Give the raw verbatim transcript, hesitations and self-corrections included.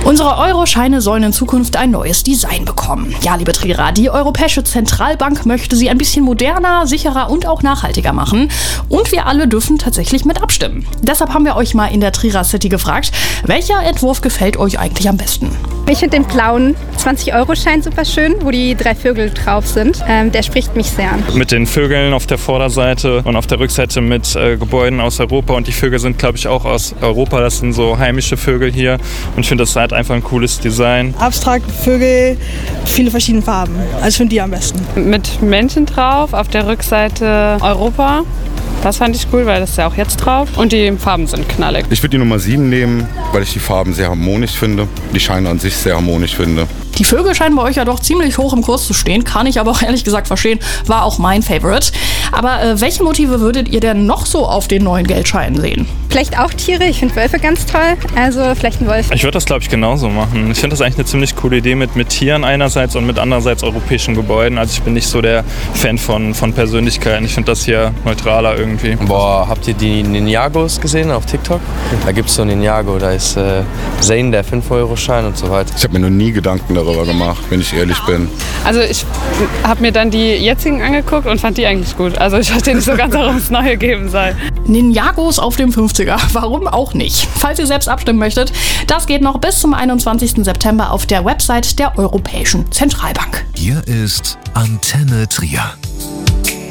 Unsere Euroscheine sollen in Zukunft ein neues Design bekommen. Ja, liebe Trierer, die Europäische Zentralbank möchte sie ein bisschen moderner, sicherer und auch nachhaltiger machen. Und wir alle dürfen tatsächlich mit abstimmen. Deshalb haben wir euch mal in der Trierer City gefragt, welcher Entwurf gefällt euch eigentlich am besten? Ich finde den blauen zwanzig-Euro-Schein super schön, wo die drei Vögel drauf sind. Ähm, der spricht mich sehr an. Mit den Vögeln auf der Vorderseite und auf der Rückseite mit äh, Gebäuden aus Europa. Und die Vögel sind, glaube ich, auch aus Europa. Das sind so heimische Vögel hier. Und ich finde, das hat einfach ein cooles Design. Abstrakte Vögel, viele verschiedene Farben. Also ich finde die am besten. Mit Männchen drauf, auf der Rückseite Europa. Das fand ich cool, weil das ist ja auch jetzt drauf. Und die Farben sind knallig. Ich würde die Nummer sieben nehmen, weil ich die Farben sehr harmonisch finde. Die Scheine an sich sehr harmonisch finde. Die Vögel scheinen bei euch ja doch ziemlich hoch im Kurs zu stehen, kann ich aber auch ehrlich gesagt verstehen, war auch mein Favorite. Aber äh, welche Motive würdet ihr denn noch so auf den neuen Geldscheinen sehen? Vielleicht auch Tiere, ich finde Wölfe ganz toll, also vielleicht ein Wolf. Ich würde das, glaube ich, genauso machen. Ich finde das eigentlich eine ziemlich coole Idee mit, mit Tieren einerseits und mit andererseits europäischen Gebäuden. Also ich bin nicht so der Fan von, von Persönlichkeiten. Ich finde das hier neutraler irgendwie. Boah, habt ihr die Ninjagos gesehen auf TikTok? Da gibt es so einen Ninjago, da ist äh, Zane, der fünf-Euro-Schein und so weiter. Ich habe mir noch nie Gedanken darüber gemacht, wenn ich ehrlich bin. Also ich habe mir dann die jetzigen angeguckt und fand die eigentlich gut. Also ich verstehe nicht so ganz, warum es neue geben soll. Ninjagos auf dem fünfziger, warum auch nicht? Falls ihr selbst abstimmen möchtet, das geht noch bis zum einundzwanzigsten September auf der Website der Europäischen Zentralbank. Hier ist Antenne Trier.